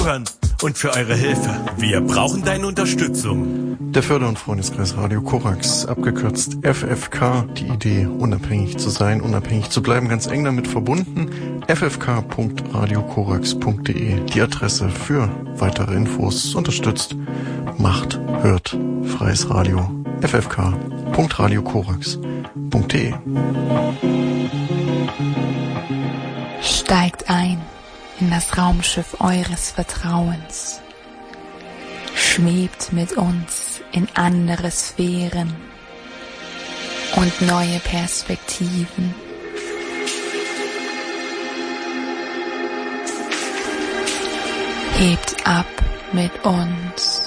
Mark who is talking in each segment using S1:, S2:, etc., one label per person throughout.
S1: und für eure Hilfe. Wir brauchen deine Unterstützung.
S2: Der Förder- und Freundeskreis Radio Korax, abgekürzt FFK, die Idee, unabhängig zu sein, unabhängig zu bleiben, ganz eng damit verbunden. ffk.radiokorax.de, die Adresse für weitere Infos, unterstützt, macht, hört, freies Radio. ffk.radiokorax.de.
S3: Steigt ein in das Raumschiff eures Vertrauens. Schwebt mit uns in andere Sphären und neue Perspektiven. Hebt ab mit uns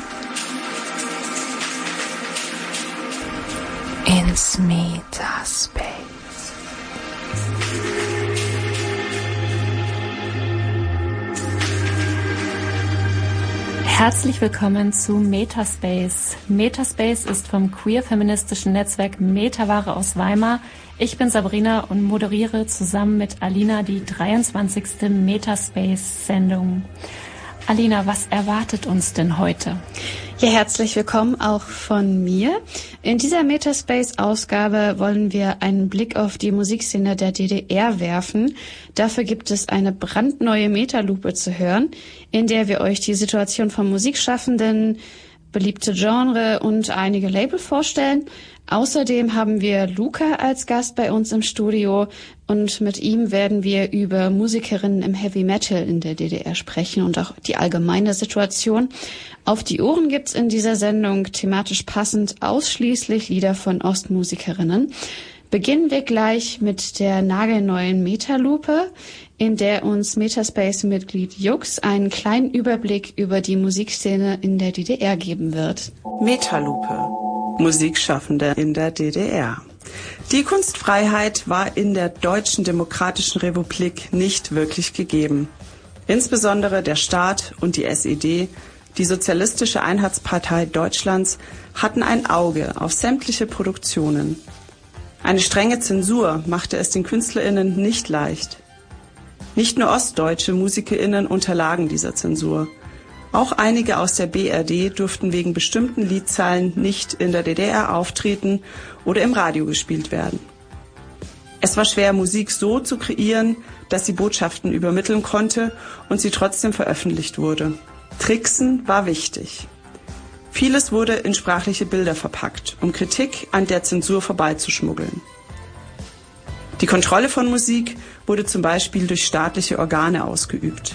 S3: ins Metaspace.
S4: Herzlich willkommen zu Metaspace. Metaspace ist vom queer-feministischen Netzwerk Metaware aus Weimar. Ich bin Sabrina und moderiere zusammen mit Alina die 23. Metaspace-Sendung. Alina, was erwartet uns denn heute?
S5: Ja, herzlich willkommen auch von mir. In dieser Metaspace-Ausgabe wollen wir einen Blick auf die Musikszene der DDR werfen. Dafür gibt es eine brandneue Metalupe zu hören, in der wir euch die Situation von Musikschaffenden, beliebte Genre und einige Label vorstellen. Außerdem haben wir Luca als Gast bei uns im Studio und mit ihm werden wir über Musikerinnen im Heavy Metal in der DDR sprechen und auch die allgemeine Situation. Auf die Ohren gibt's in dieser Sendung thematisch passend ausschließlich Lieder von Ostmusikerinnen. Beginnen wir gleich mit der nagelneuen Metalupe, in der uns Metaspace-Mitglied Jux einen kleinen Überblick über die Musikszene in der DDR geben wird.
S6: Metalupe. Musikschaffende in der DDR. Die Kunstfreiheit war in der Deutschen Demokratischen Republik nicht wirklich gegeben. Insbesondere der Staat und die SED, die Sozialistische Einheitspartei Deutschlands, hatten ein Auge auf sämtliche Produktionen. Eine strenge Zensur machte es den KünstlerInnen nicht leicht. Nicht nur ostdeutsche MusikerInnen unterlagen dieser Zensur. Auch einige aus der BRD durften wegen bestimmten Liedzeilen nicht in der DDR auftreten oder im Radio gespielt werden. Es war schwer, Musik so zu kreieren, dass sie Botschaften übermitteln konnte und sie trotzdem veröffentlicht wurde. Tricksen war wichtig. Vieles wurde in sprachliche Bilder verpackt, um Kritik an der Zensur vorbeizuschmuggeln. Die Kontrolle von Musik wurde zum Beispiel durch staatliche Organe ausgeübt.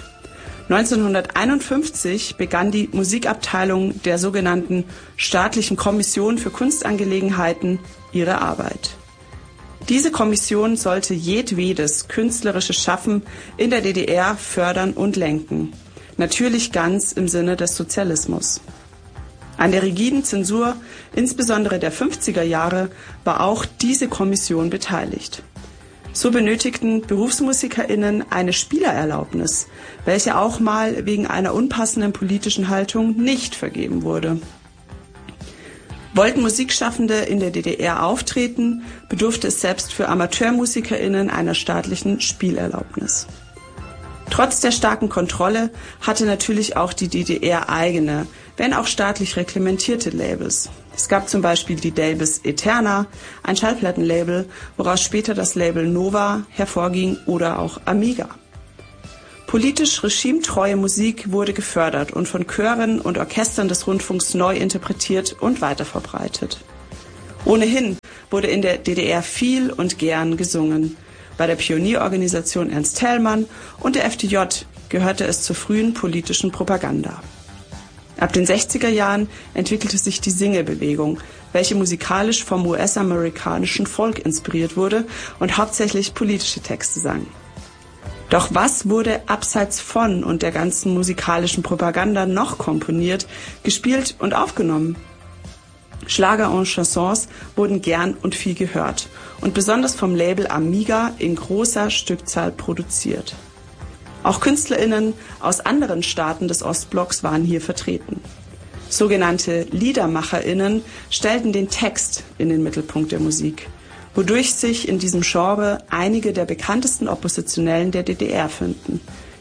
S6: 1951 begann die Musikabteilung der sogenannten Staatlichen Kommission für Kunstangelegenheiten ihre Arbeit. Diese Kommission sollte jedwedes künstlerische Schaffen in der DDR fördern und lenken. Natürlich ganz im Sinne des Sozialismus. An der rigiden Zensur, insbesondere der 50er Jahre, war auch diese Kommission beteiligt. So benötigten BerufsmusikerInnen eine Spielererlaubnis, welche auch mal wegen einer unpassenden politischen Haltung nicht vergeben wurde. Wollten Musikschaffende in der DDR auftreten, bedurfte es selbst für AmateurmusikerInnen einer staatlichen Spielerlaubnis. Trotz der starken Kontrolle hatte natürlich auch die DDR eigene, wenn auch staatlich reglementierte Labels. Es gab zum Beispiel die Labels Eterna, ein Schallplattenlabel, woraus später das Label Nova hervorging, oder auch Amiga. Politisch regimetreue Musik wurde gefördert und von Chören und Orchestern des Rundfunks neu interpretiert und weiterverbreitet. Ohnehin wurde in der DDR viel und gern gesungen. Bei der Pionierorganisation Ernst Thälmann und der FDJ gehörte es zur frühen politischen Propaganda. Ab den 60er Jahren entwickelte sich die Single-Bewegung, welche musikalisch vom US-amerikanischen Folk inspiriert wurde und hauptsächlich politische Texte sang. Doch was wurde abseits von und der ganzen musikalischen Propaganda noch komponiert, gespielt und aufgenommen? Schlager und Chansons wurden gern und viel gehört und besonders vom Label Amiga in großer Stückzahl produziert. Auch KünstlerInnen aus anderen Staaten des Ostblocks waren hier vertreten. Sogenannte LiedermacherInnen stellten den Text in den Mittelpunkt der Musik, wodurch sich in diesem Genre einige der bekanntesten Oppositionellen der DDR finden.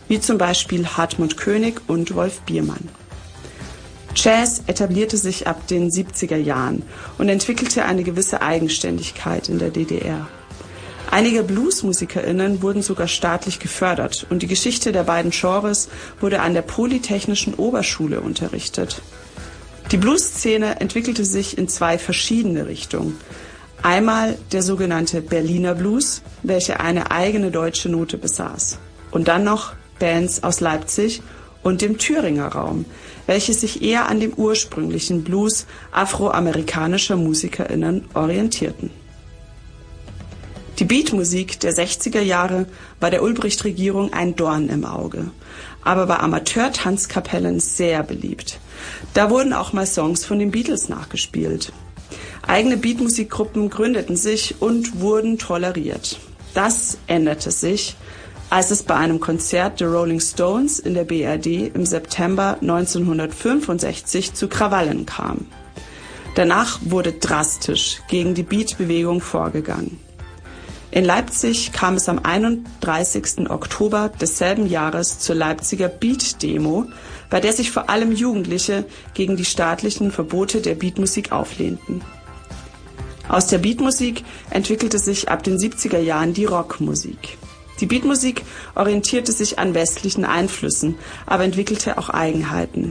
S6: wie zum Beispiel Hartmut König und Wolf Biermann. Jazz etablierte sich ab den 70er Jahren und entwickelte eine gewisse Eigenständigkeit in der DDR. Einige BluesmusikerInnen wurden sogar staatlich gefördert und die Geschichte der beiden Genres wurde an der Polytechnischen Oberschule unterrichtet. Die Blues-Szene entwickelte sich in zwei verschiedene Richtungen. Einmal der sogenannte Berliner Blues, welcher eine eigene deutsche Note besaß. Und dann noch Bands aus Leipzig und dem Thüringer Raum, welche sich eher an dem ursprünglichen Blues afroamerikanischer MusikerInnen orientierten. Die Beatmusik der 60er Jahre war der Ulbricht-Regierung ein Dorn im Auge, aber bei Amateur-Tanzkapellen sehr beliebt. Da wurden auch mal Songs von den Beatles nachgespielt. Eigene Beatmusikgruppen gründeten sich und wurden toleriert. Das änderte sich, als es bei einem Konzert der Rolling Stones in der BRD im September 1965 zu Krawallen kam. Danach wurde drastisch gegen die Beat-Bewegung vorgegangen. In Leipzig kam es am 31. Oktober desselben Jahres zur Leipziger Beat-Demo, bei der sich vor allem Jugendliche gegen die staatlichen Verbote der Beatmusik auflehnten. Aus der Beatmusik entwickelte sich ab den 70er Jahren die Rockmusik. Die Beatmusik orientierte sich an westlichen Einflüssen, aber entwickelte auch Eigenheiten.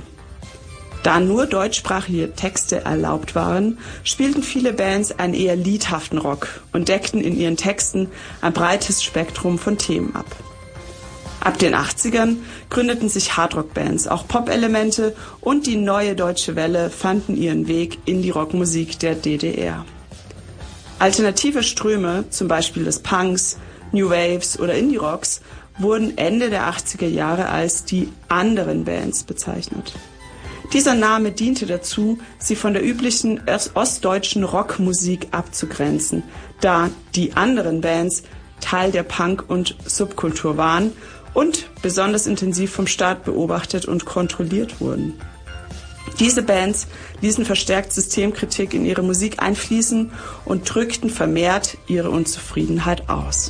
S6: Da nur deutschsprachige Texte erlaubt waren, spielten viele Bands einen eher liedhaften Rock und deckten in ihren Texten ein breites Spektrum von Themen ab. Ab den 80ern gründeten sich Hardrock-Bands, auch Pop-Elemente und die neue deutsche Welle fanden ihren Weg in die Rockmusik der DDR. Alternative Ströme, zum Beispiel des Punks, New Waves oder Indie-Rocks, wurden Ende der 80er Jahre als die anderen Bands bezeichnet. Dieser Name diente dazu, sie von der üblichen ostdeutschen Rockmusik abzugrenzen, da die anderen Bands Teil der Punk- und Subkultur waren und besonders intensiv vom Staat beobachtet und kontrolliert wurden. Diese Bands ließen verstärkt Systemkritik in ihre Musik einfließen und drückten vermehrt ihre Unzufriedenheit aus.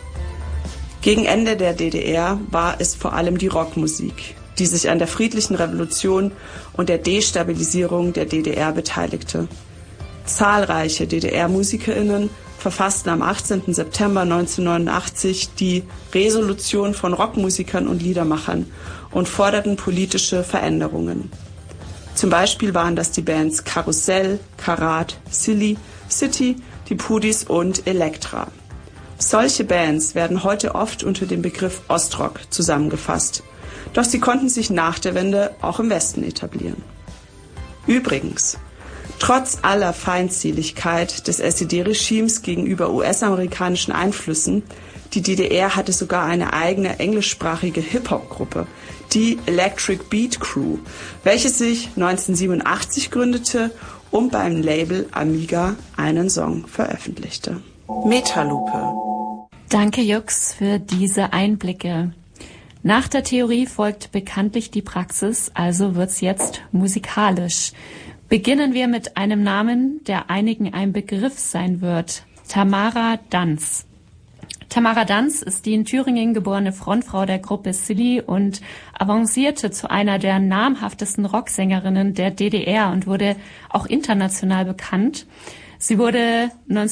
S6: Gegen Ende der DDR war es vor allem die Rockmusik, die sich an der friedlichen Revolution und der Destabilisierung der DDR beteiligte. Zahlreiche DDR-MusikerInnen verfassten am 18. September 1989 die Resolution von Rockmusikern und Liedermachern und forderten politische Veränderungen. Zum Beispiel waren das die Bands Karussell, Karat, Silly, City, die Pudis und Elektra. Solche Bands werden heute oft unter dem Begriff Ostrock zusammengefasst. Doch sie konnten sich nach der Wende auch im Westen etablieren. Übrigens, trotz aller Feindseligkeit des SED-Regimes gegenüber US-amerikanischen Einflüssen, die DDR hatte sogar eine eigene englischsprachige Hip-Hop-Gruppe, die Electric Beat Crew, welche sich 1987 gründete und beim Label Amiga einen Song veröffentlichte. Metalupe.
S4: Danke, Jux, für diese Einblicke. Nach der Theorie folgt bekanntlich die Praxis, also wird's jetzt musikalisch. Beginnen wir mit einem Namen, der einigen ein Begriff sein wird. Tamara Danz. Tamara Danz ist die in Thüringen geborene Frontfrau der Gruppe Silly und avancierte zu einer der namhaftesten Rocksängerinnen der DDR und wurde auch international bekannt. Sie wurde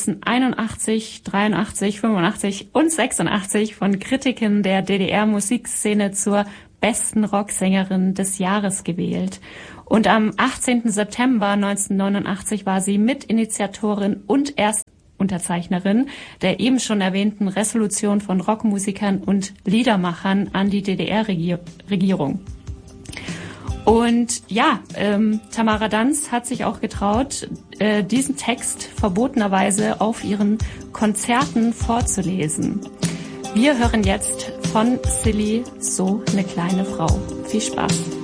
S4: 1981, 83, 85 und 86 von Kritikern der DDR-Musikszene zur besten Rocksängerin des Jahres gewählt. Und am 18. September 1989 war sie Mitinitiatorin und Erstunterzeichnerin der eben schon erwähnten Resolution von Rockmusikern und Liedermachern an die DDR-Regierung. Und ja, Tamara Danz hat sich auch getraut, diesen Text verbotenerweise auf ihren Konzerten vorzulesen. Wir hören jetzt von Silly So eine kleine Frau. Viel Spaß.